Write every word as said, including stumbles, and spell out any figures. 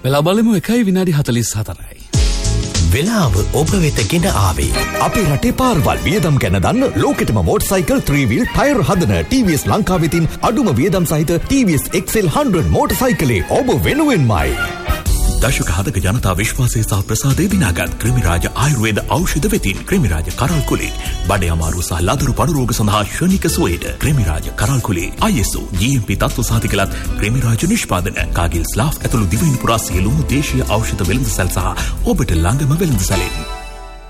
වෙලා බලමු එකයි විනාඩි හතළිස් හතරයි. වෙලාව ඔබ වෙත ගෙන ආවේ අපේ රටේ පාරවල් වියදම් ගැන දන්න ලෝකෙටම මෝටර්සයිකල් three wheel ටයර් හදන T V S ලංකාවෙතින් අඩුම වියදම් සහිත T V S X L one hundred මෝටර්සයිකලේ ඔබ වෙනුවෙන්මයි. දශක හතක ජනතා විශ්වාසය සහ ප්‍රසාදය දිනාගත් ක්‍රිමිරාජ ආයුර්වේද ඖෂධ වෙතින් ක්‍රිමිරාජ කරල් කුලේ බඩේ අමාරු සහ ලදරු පඩු රෝග සඳහා ශනික සුවයට ක්‍රිමිරාජ කරල් කුලේ I S O G M P තත්ත්ව සහතිකලත් ක්‍රිමිරාජ නිෂ්පාදන කාගිල් ස්ලාෆ් ඇතුළු දිවයින පුරා සියලුම දේශීය ඖෂධ වෙළඳසැල් සහ ඔබට ළඟම වෙළඳසැලෙන්